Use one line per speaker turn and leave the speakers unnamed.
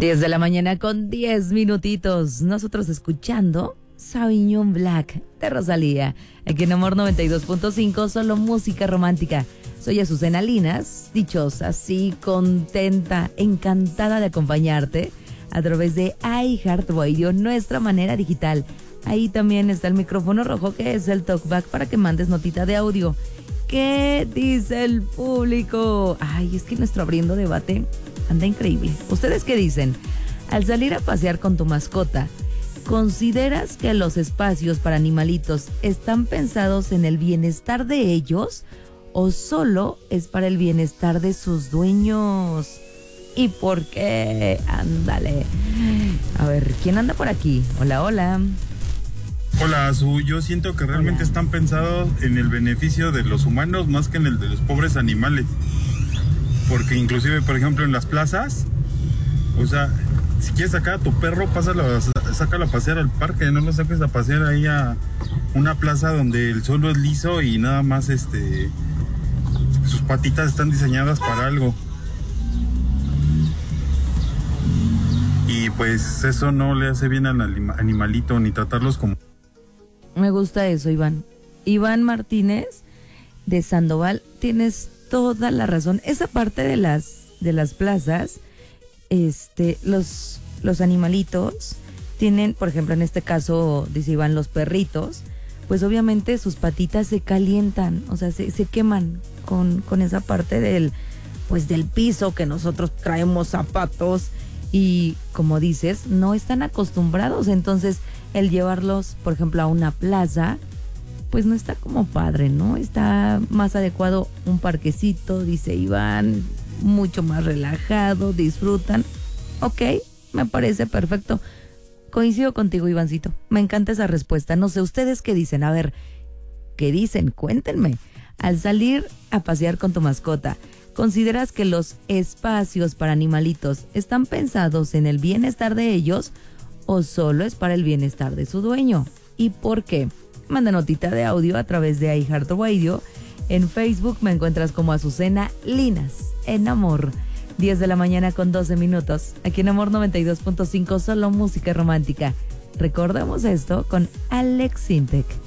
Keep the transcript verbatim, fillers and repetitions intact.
diez de la mañana con diez minutitos. Nosotros escuchando Sauvignon Black de Rosalía. Aquí en Amor noventa y dos punto cinco, solo música romántica. Soy Azucena Linas, dichosa, así, contenta, encantada de acompañarte a través de iHeartRadio, nuestra manera digital. Ahí también está el micrófono rojo, que es el talkback, para que mandes notita de audio. ¿Qué dice el público? Ay, es que nuestro abriendo debate anda increíble. ¿Ustedes qué dicen? Al salir a pasear con tu mascota, ¿consideras que los espacios para animalitos están pensados en el bienestar de ellos o solo es para el bienestar de sus dueños? ¿Y por qué? Ándale. A ver, ¿quién anda por aquí? Hola, hola.
Hola, Azu. Yo siento que realmente hola. Están pensados en el beneficio de los humanos más que en el de los pobres animales. Porque inclusive, por ejemplo, en las plazas, o sea, si quieres sacar a tu perro, pásalo, sácalo a pasear al parque, no lo saques a pasear ahí a una plaza donde el suelo es liso y nada más este sus patitas están diseñadas para algo. Y pues eso no le hace bien al animalito, ni tratarlos como...
Me gusta eso, Iván. Iván Martínez de Sandoval, tienes toda la razón. Esa parte de las de las plazas, este, los, los animalitos tienen, por ejemplo, en este caso, dice Iván, los perritos, pues obviamente sus patitas se calientan, o sea, se, se queman con, con esa parte del, pues del piso que nosotros traemos zapatos y, como dices, no están acostumbrados. Entonces, el llevarlos, por ejemplo, a una plaza, pues no está como padre, ¿no? Está más adecuado un parquecito, dice Iván, mucho más relajado, disfrutan. Ok, me parece perfecto. Coincido contigo, Ivancito. Me encanta esa respuesta. No sé, ¿ustedes qué dicen? A ver, ¿qué dicen? Cuéntenme. Al salir a pasear con tu mascota, ¿consideras que los espacios para animalitos están pensados en el bienestar de ellos o solo es para el bienestar de su dueño? ¿Y por qué? Manda notita de audio a través de iHeartRadio. En Facebook me encuentras como Azucena Linas, en Amor. diez de la mañana con doce minutos. Aquí en Amor noventa y dos punto cinco, solo música romántica. Recordamos esto con Alex Sintek.